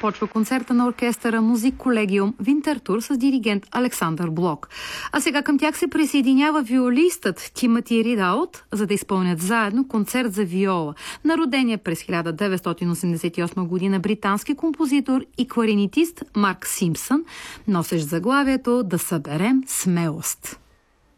започва концерта на оркестъра Музик Колегиум Винтертур с диригент Александър Блок. А сега към тях се присъединява виолистът Тимати Ридаут, за да изпълнят заедно концерт за виола на родения през 1988 година британски композитор и кларинетист Марк Симпсън, носещ заглавието "Да съберем смелост".